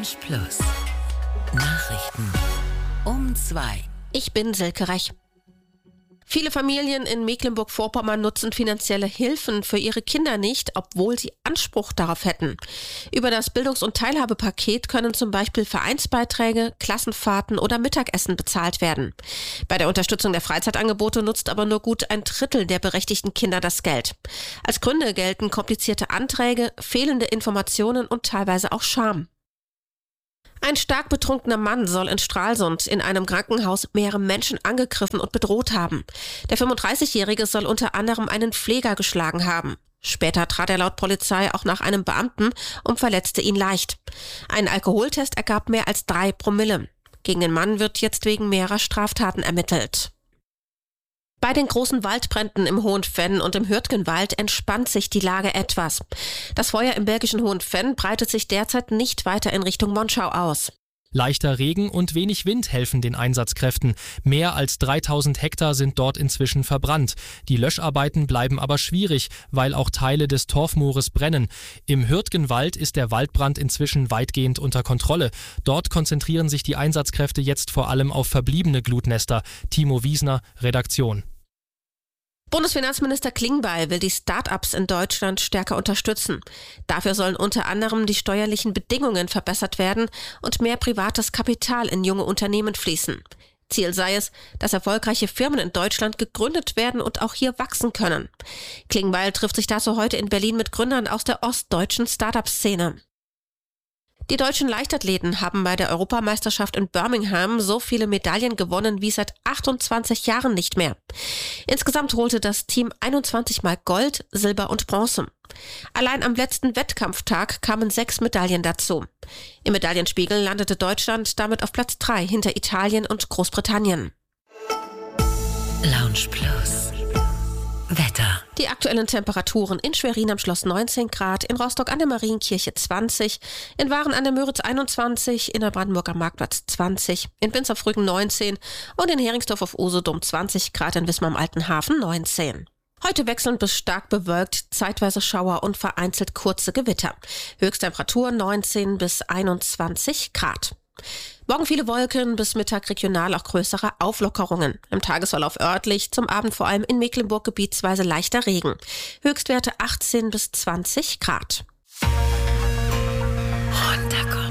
Lounge Plus. Nachrichten um 2. Ich bin Silke Rech. Viele Familien in Mecklenburg-Vorpommern nutzen finanzielle Hilfen für ihre Kinder nicht, obwohl sie Anspruch darauf hätten. Über das Bildungs- und Teilhabepaket können zum Beispiel Vereinsbeiträge, Klassenfahrten oder Mittagessen bezahlt werden. Bei der Unterstützung der Freizeitangebote nutzt aber nur gut ein Drittel der berechtigten Kinder das Geld. Als Gründe gelten komplizierte Anträge, fehlende Informationen und teilweise auch Scham. Ein stark betrunkener Mann soll in Stralsund in einem Krankenhaus mehrere Menschen angegriffen und bedroht haben. Der 35-Jährige soll unter anderem einen Pfleger geschlagen haben. Später trat er laut Polizei auch nach einem Beamten und verletzte ihn leicht. Ein Alkoholtest ergab mehr als 3 Promille. Gegen den Mann wird jetzt wegen mehrerer Straftaten ermittelt. Bei den großen Waldbränden im Hohenfenn und im Hürtgenwald entspannt sich die Lage etwas. Das Feuer im belgischen Hohenfenn breitet sich derzeit nicht weiter in Richtung Monschau aus. Leichter Regen und wenig Wind helfen den Einsatzkräften. Mehr als 3000 Hektar sind dort inzwischen verbrannt. Die Löscharbeiten bleiben aber schwierig, weil auch Teile des Torfmoores brennen. Im Hürtgenwald ist der Waldbrand inzwischen weitgehend unter Kontrolle. Dort konzentrieren sich die Einsatzkräfte jetzt vor allem auf verbliebene Glutnester. Timo Wiesner, Redaktion. Bundesfinanzminister Klingbeil will die Start-ups in Deutschland stärker unterstützen. Dafür sollen unter anderem die steuerlichen Bedingungen verbessert werden und mehr privates Kapital in junge Unternehmen fließen. Ziel sei es, dass erfolgreiche Firmen in Deutschland gegründet werden und auch hier wachsen können. Klingbeil trifft sich dazu heute in Berlin mit Gründern aus der ostdeutschen Start-up-Szene. Die deutschen Leichtathleten haben bei der Europameisterschaft in Birmingham so viele Medaillen gewonnen wie seit 28 Jahren nicht mehr. Insgesamt holte das Team 21 Mal Gold, Silber und Bronze. Allein am letzten Wettkampftag kamen 6 Medaillen dazu. Im Medaillenspiegel landete Deutschland damit auf Platz 3 hinter Italien und Großbritannien. Lounge Plus. Wetter. Die aktuellen Temperaturen: in Schwerin am Schloss 19 Grad, in Rostock an der Marienkirche 20, in Waren an der Müritz 21, in der Brandenburger Marktplatz 20, in Binz auf Rügen 19 und in Heringsdorf auf Usedom 20 Grad, in Wismar am Alten Hafen 19. Heute wechselnd bis stark bewölkt, zeitweise Schauer und vereinzelt kurze Gewitter. Höchsttemperatur 19 bis 21 Grad. Morgen viele Wolken, bis Mittag regional auch größere Auflockerungen. Im Tagesverlauf örtlich, zum Abend vor allem in Mecklenburg gebietsweise leichter Regen. Höchstwerte 18 bis 20 Grad. Runterkommen.